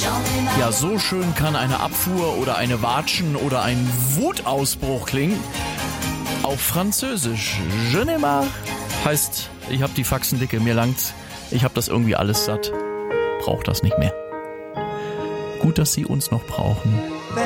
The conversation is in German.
Ja, so schön kann eine Abfuhr oder eine Watschen oder ein Wutausbruch klingen. Auf Französisch. Je ne marre heißt, ich hab die Faxen dicke, mir langt's. Ich hab das irgendwie alles satt. Brauch das nicht mehr. Gut, dass Sie uns noch brauchen.